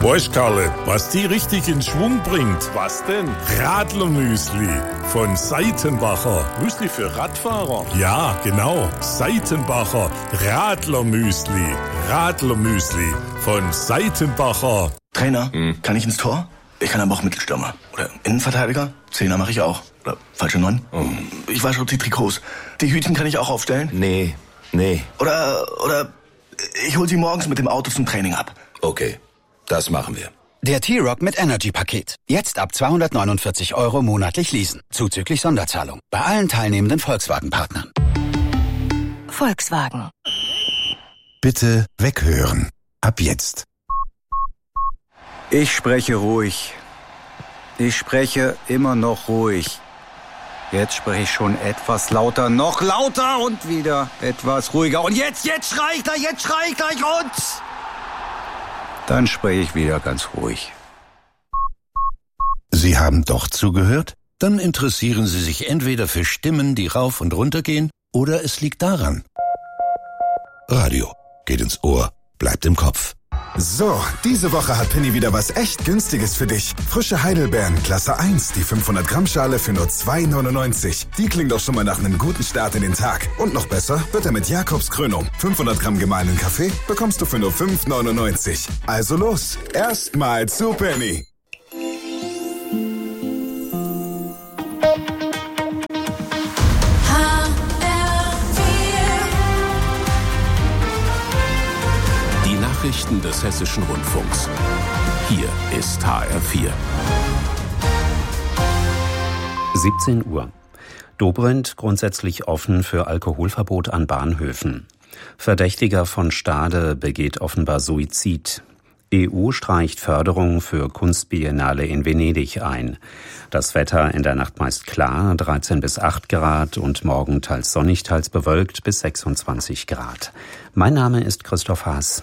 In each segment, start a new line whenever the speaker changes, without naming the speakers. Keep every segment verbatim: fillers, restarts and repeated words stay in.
Weißt, Karle, was die richtig in Schwung bringt?
Was denn?
Radlermüsli von Seitenbacher.
Müsli für Radfahrer?
Ja, genau. Seitenbacher Radlermüsli. Radlermüsli von Seitenbacher.
Trainer, hm. kann ich ins Tor? Ich kann aber auch Mittelstürmer. Oder Innenverteidiger? Zehner mache ich auch. Oder falsche Neun? Oh. Ich wasche die Trikots. Die Hütchen kann ich auch aufstellen?
Nee, nee.
Oder, oder ich hol sie morgens mit dem Auto zum Training ab.
Okay, das machen wir.
Der T-Rock mit Energy-Paket. Jetzt ab zweihundertneunundvierzig Euro monatlich leasen. Zuzüglich Sonderzahlung. Bei allen teilnehmenden Volkswagen-Partnern.
Volkswagen.
Bitte weghören. Ab jetzt.
Ich spreche ruhig. Ich spreche immer noch ruhig. Jetzt spreche ich schon etwas lauter, noch lauter und wieder etwas ruhiger. Und jetzt, jetzt schrei ich gleich, jetzt schrei ich gleich und... Dann spreche ich wieder ganz ruhig.
Sie haben doch zugehört? Dann interessieren Sie sich entweder für Stimmen, die rauf und runter gehen, oder es liegt daran. Radio geht ins Ohr, bleibt im Kopf.
So, diese Woche hat Penny wieder was echt Günstiges für dich. Frische Heidelbeeren, Klasse eins, die fünfhundert Gramm Schale für nur zwei neunundneunzig. Die klingt doch schon mal nach einem guten Start in den Tag. Und noch besser wird er mit Jakobs Krönung. fünfhundert Gramm gemahlenen Kaffee bekommst du für nur fünf neunundneunzig. Also los, erstmal zu Penny.
Nachrichten des Hessischen Rundfunks. Hier ist H R vier.
siebzehn Uhr. Dobrindt grundsätzlich offen für Alkoholverbot an Bahnhöfen. Verdächtiger von Stade begeht offenbar Suizid. E U streicht Förderung für Kunstbiennale in Venedig ein. Das Wetter in der Nacht meist klar, dreizehn bis acht Grad und morgen teils sonnig, teils bewölkt bis sechsundzwanzig Grad. Mein Name ist Christoph Haas.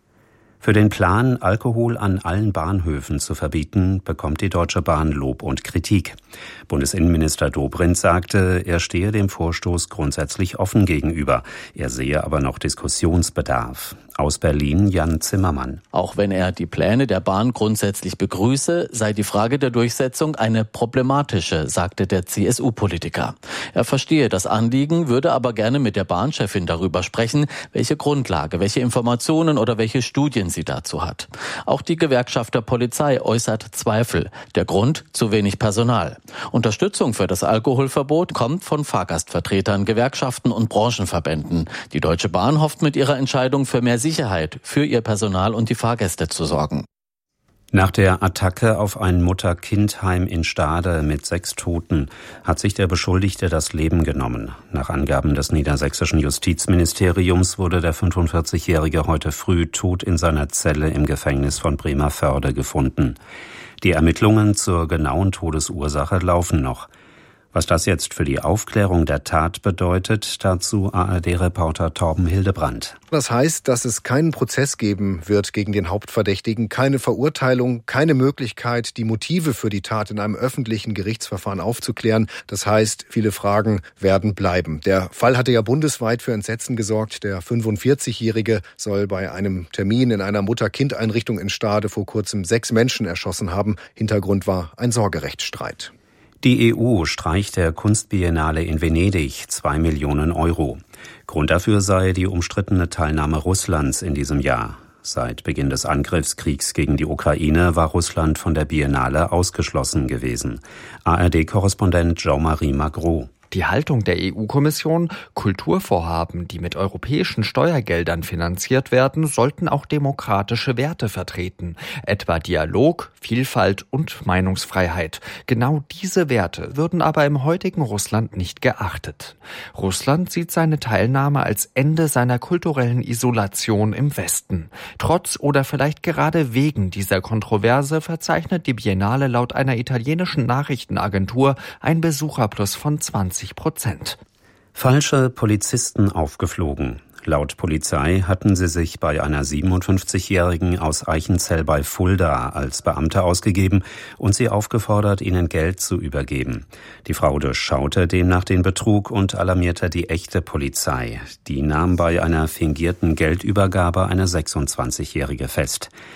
Für den Plan, Alkohol an allen Bahnhöfen zu verbieten, bekommt die Deutsche Bahn Lob und Kritik. Bundesinnenminister Dobrindt sagte, er stehe dem Vorstoß grundsätzlich offen gegenüber. Er sehe aber noch Diskussionsbedarf. Aus Berlin Jan Zimmermann.
Auch wenn er die Pläne der Bahn grundsätzlich begrüße, sei die Frage der Durchsetzung eine problematische, sagte der C S U-Politiker. Er verstehe das Anliegen, würde aber gerne mit der Bahnchefin darüber sprechen, welche Grundlage, welche Informationen oder welche Studien sie dazu hat. Auch die Gewerkschaft der Polizei äußert Zweifel. Der Grund: zu wenig Personal. Unterstützung für das Alkoholverbot kommt von Fahrgastvertretern, Gewerkschaften und Branchenverbänden. Die Deutsche Bahn hofft mit ihrer Entscheidung für mehr Sicherheit für ihr Personal und die Fahrgäste zu sorgen.
Nach der Attacke auf ein Mutter-Kind-Heim in Stade mit sechs Toten hat sich der Beschuldigte das Leben genommen. Nach Angaben des niedersächsischen Justizministeriums wurde der fünfundvierzigjährige heute früh tot in seiner Zelle im Gefängnis von Bremervörde gefunden. Die Ermittlungen zur genauen Todesursache laufen noch. Was das jetzt für die Aufklärung der Tat bedeutet, dazu A R D-Reporter Torben Hildebrandt.
Das heißt, dass es keinen Prozess geben wird gegen den Hauptverdächtigen, keine Verurteilung, keine Möglichkeit, die Motive für die Tat in einem öffentlichen Gerichtsverfahren aufzuklären. Das heißt, viele Fragen werden bleiben. Der Fall hatte ja bundesweit für Entsetzen gesorgt. Der fünfundvierzigjährige soll bei einem Termin in einer Mutter-Kind-Einrichtung in Stade vor kurzem sechs Menschen erschossen haben. Hintergrund war ein Sorgerechtsstreit.
Die E U streicht der Kunstbiennale in Venedig zwei Millionen Euro. Grund dafür sei die umstrittene Teilnahme Russlands in diesem Jahr. Seit Beginn des Angriffskriegs gegen die Ukraine war Russland von der Biennale ausgeschlossen gewesen. A R D-Korrespondent Jean-Marie Magro.
Die Haltung der E U-Kommission: Kulturvorhaben, die mit europäischen Steuergeldern finanziert werden, sollten auch demokratische Werte vertreten, etwa Dialog, Vielfalt und Meinungsfreiheit. Genau diese Werte würden aber im heutigen Russland nicht geachtet. Russland sieht seine Teilnahme als Ende seiner kulturellen Isolation im Westen. Trotz oder vielleicht gerade wegen dieser Kontroverse verzeichnet die Biennale laut einer italienischen Nachrichtenagentur ein Besucherplus von zwanzig Prozent.
Falsche Polizisten aufgeflogen. Laut Polizei hatten sie sich bei einer siebenundfünfzigjährigen aus Eichenzell bei Fulda als Beamte ausgegeben und sie aufgefordert, ihnen Geld zu übergeben. Die Frau durchschaute demnach den Betrug und alarmierte die echte Polizei. Die nahm bei einer fingierten Geldübergabe eine sechsundzwanzigjährige fest.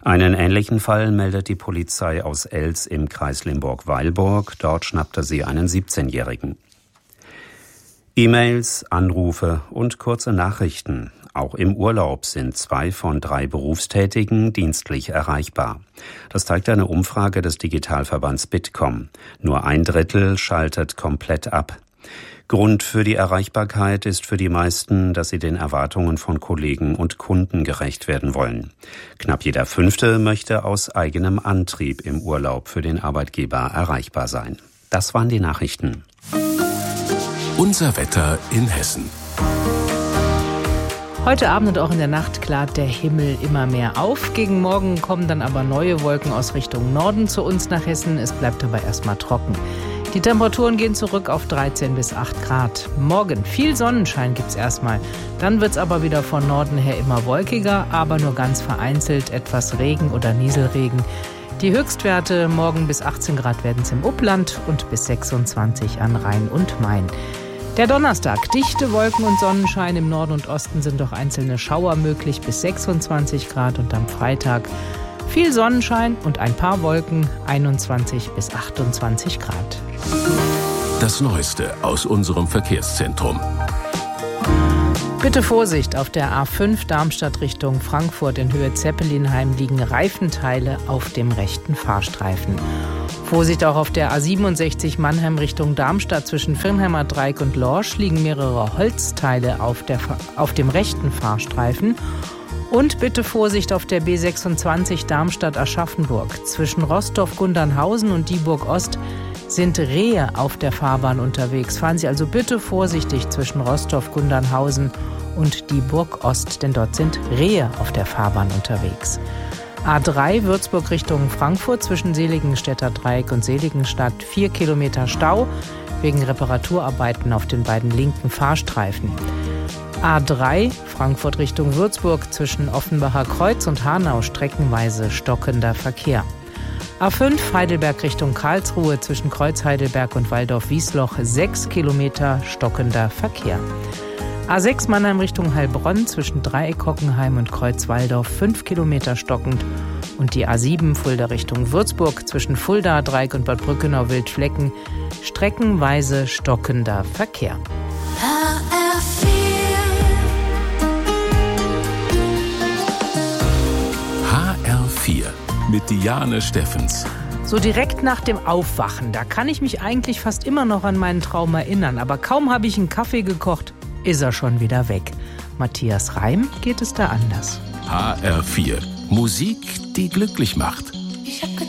Einen ähnlichen Fall meldet die Polizei aus Elz im Kreis Limburg-Weilburg. Dort schnappte sie einen siebzehnjährigen. E-Mails, Anrufe und kurze Nachrichten. Auch im Urlaub sind zwei von drei Berufstätigen dienstlich erreichbar. Das zeigt eine Umfrage des Digitalverbands Bitkom. Nur ein Drittel schaltet komplett ab. Grund für die Erreichbarkeit ist für die meisten, dass sie den Erwartungen von Kollegen und Kunden gerecht werden wollen. Knapp jeder Fünfte möchte aus eigenem Antrieb im Urlaub für den Arbeitgeber erreichbar sein. Das waren die Nachrichten.
Unser Wetter in Hessen.
Heute Abend und auch in der Nacht klart der Himmel immer mehr auf. Gegen Morgen kommen dann aber neue Wolken aus Richtung Norden zu uns nach Hessen. Es bleibt aber erstmal trocken. Die Temperaturen gehen zurück auf dreizehn bis acht Grad. Morgen viel Sonnenschein gibt's erstmal. Dann wird's aber wieder von Norden her immer wolkiger, aber nur ganz vereinzelt etwas Regen oder Nieselregen. Die Höchstwerte morgen bis achtzehn Grad werden's im Upland und bis sechsundzwanzig an Rhein und Main. Der Donnerstag, dichte Wolken und Sonnenschein. Im Norden und Osten sind doch einzelne Schauer möglich bis sechsundzwanzig Grad. Und am Freitag viel Sonnenschein und ein paar Wolken, einundzwanzig bis achtundzwanzig Grad.
Das Neueste aus unserem Verkehrszentrum.
Bitte Vorsicht, auf der A fünf Darmstadt Richtung Frankfurt in Höhe Zeppelinheim liegen Reifenteile auf dem rechten Fahrstreifen. Vorsicht auch auf der A siebenundsechzig Mannheim Richtung Darmstadt zwischen Firnheimer Dreieck und Lorsch liegen mehrere Holzteile auf, der, auf dem rechten Fahrstreifen. Und bitte Vorsicht auf der B sechsundzwanzig Darmstadt-Aschaffenburg. Zwischen Rostorf-Gundernhausen und Dieburg-Ost sind Rehe auf der Fahrbahn unterwegs. Fahren Sie also bitte vorsichtig zwischen Rostorf-Gundernhausen und Dieburg-Ost, denn dort sind Rehe auf der Fahrbahn unterwegs. A drei Würzburg Richtung Frankfurt zwischen Seligenstädter Dreieck und Seligenstadt vier Kilometer Stau wegen Reparaturarbeiten auf den beiden linken Fahrstreifen. A drei Frankfurt Richtung Würzburg zwischen Offenbacher Kreuz und Hanau streckenweise stockender Verkehr. A fünf Heidelberg Richtung Karlsruhe zwischen Kreuz Heidelberg und Waldorf-Wiesloch sechs Kilometer stockender Verkehr. A sechs Mannheim Richtung Heilbronn zwischen Dreieck Hockenheim und Kreuz Walldorf fünf Kilometer stockend. Und die A sieben Fulda Richtung Würzburg zwischen Fulda, Dreieck und Bad Brückenau Wildflecken streckenweise stockender Verkehr.
H R vier
H R vier mit Diane Steffens.
So direkt nach dem Aufwachen, da kann ich mich eigentlich fast immer noch an meinen Traum erinnern. Aber kaum habe ich einen Kaffee gekocht, ist er schon wieder weg. Matthias Reim geht es da anders.
H R vier. Musik, die glücklich macht.